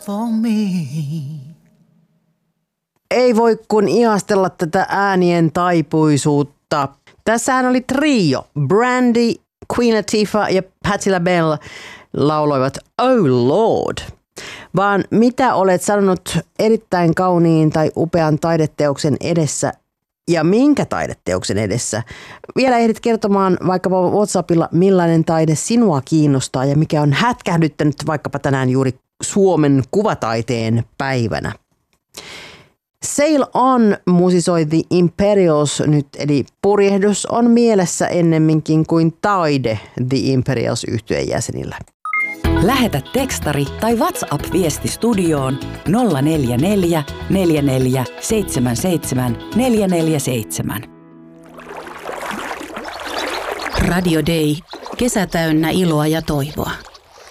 for me. Ei voi kun ihastella tätä äänien taipuisuutta. Tässähän oli trio. Brandy, Queen Latifah ja Patti LaBelle lauloivat Oh Lord. Vaan mitä olet sanonut erittäin kauniin tai upean taideteoksen edessä ja minkä taideteoksen edessä? Vielä ehdit kertomaan vaikkapa WhatsAppilla, millainen taide sinua kiinnostaa ja mikä on hätkähdyttänyt vaikkapa tänään juuri Suomen kuvataiteen päivänä. Sail On musisoi The Imperials nyt, eli purjehdus on mielessä ennemminkin kuin taide The Imperials -yhtyeen jäsenillä. Lähetä tekstari tai WhatsApp-viesti studioon 044 44 77 447. Radio Day. Kesä täynnä iloa ja toivoa.